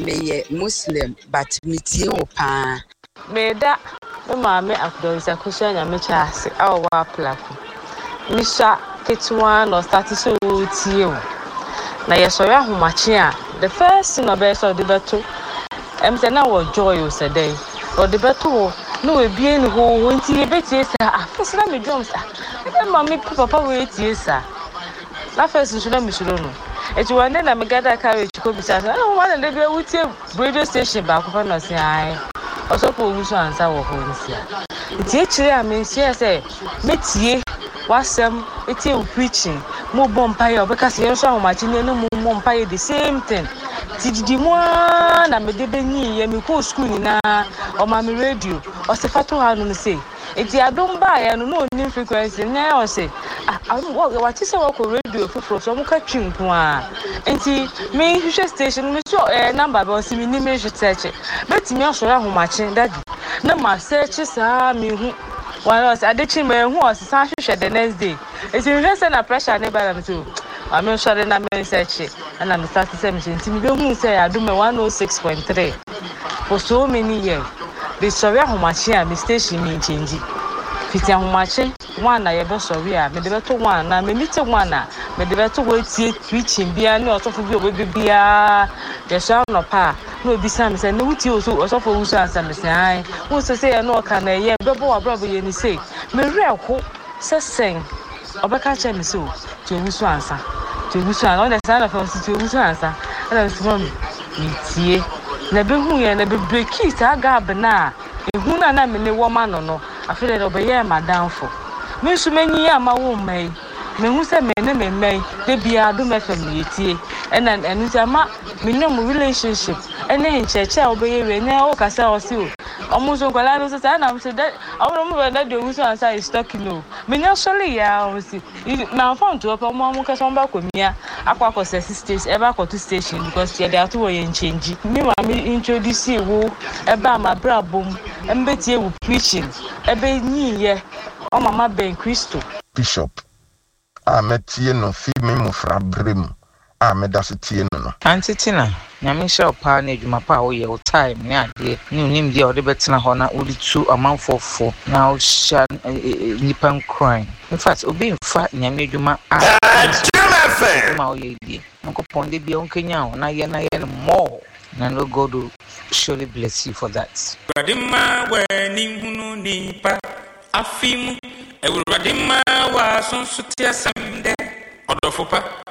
me Muslim but me tie o pa Meda me maame akdonsa kusha nya me chaase awo wa plako misha ketwa no start so tie o na yesori ahomache a the first thing obe so de beto say na wo joy o say dey o de beto no we bie ni ho nti e betie sa afese na me drums e ma me papa we tie sa na first nso na me suro no eti wande na me gada carriage ko bisa na o wan na be wutie radio station ba ko fa no say ai also for wusu ansa wo ho nsia tie chire a me nsia say metie wasem etie preaching mo bompa ya obeka se yenso ahomachi ne no mo bompa ya the same thing tididi mo na me de benyi ye me ko school ni na o ma me radio o se fato ha no say eti adom ba ya no no ni frequency na o say what is our radio for so mo ka twinko a enti me hwehwe station me so number ba o si me ni me hwete beti me asoro ahomachi daddy na ma search sa me hu one was adechi me hu o sa hwehwe the next day eti me say na pressure ne ba na so I mean, sorry, na me search and I'm starting to say, me don't say I do me 106.3 for so many years. The sorry how much here, me station me change. Fiti how much one na yebe sorry a me de to one na me meet one na me de to go tie preaching bia na osofo bi obi bia the sound no pa no bi sam say no wuti osofo wusu ansam say ai wo say na o ka na ye bebo wa brabo ye ni say me reko se sen obeka che me so to wusu ansa to wusu an on the side of us to wusu ansa na so me tie na be hu ye na be break sa gab na ehu na me ne wo ma no afele no be ye madam fo me su menyi ya ma wo mai me hu se me ne me mai de bia do me fam yetie and enu ma me no relationship ene ncheche obeye we ne o kasa o si o omuso kwala no say na me say that awon mo na de wusu ansa is talking no me no sole ya o si na phone to opa mo kasa on ba komia akwa sisters e ba to station because they are to we change me ma me introduce wo e ba ma brabom embetie wo preaching e be nyiye o mama ben Christo Bishop metie no fi me mo fra brem medasetie no antitina nyame show pa na adwuma pa wo ye o time ne ade ne unim dia o de betena ho na o di tu amanfofo na o sha nipan crime in fact obi mfa nyame adwuma ma o ye die nko ponde bia on kenya o na ye more na no God will surely bless you for that radima weni hunu nipa afimu ewradima wa sonso tiasamde odofopa